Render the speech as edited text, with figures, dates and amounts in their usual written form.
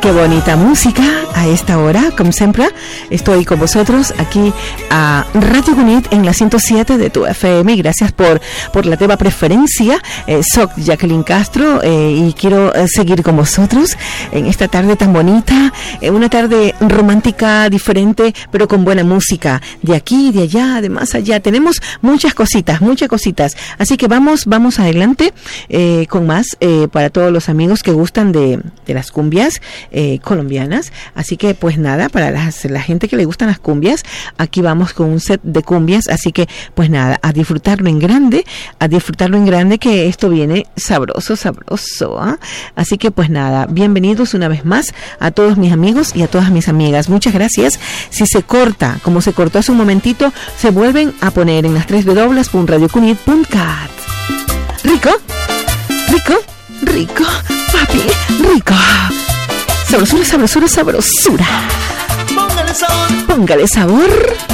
qué bonita música a esta hora, como siempre. Estoy con vosotros aquí a Radio Cunit en la 107 de tu FM. Gracias por la teva preferencia. Soy Jacqueline Castro y quiero seguir con vosotros en esta tarde tan bonita, una tarde romántica, diferente, pero con buena música. De aquí, de allá, de más allá. Tenemos muchas cositas. Así que vamos adelante con más para todos los amigos que gustan de las cumbias colombianas. Así que pues nada, para la gente que le gustan las cumbias, aquí vamos con un set de cumbias. Así que pues nada, a disfrutarlo en grande, que esto viene sabroso, ¿eh? Así que pues nada, bienvenidos una vez más a todos mis amigos y a todas mis amigas. Muchas gracias. Si se corta, como se cortó hace un momentito, se vuelven a poner en las 3 www.radiocunit.cat. Rico, papi, rico. Sabrosura. Póngale sabor.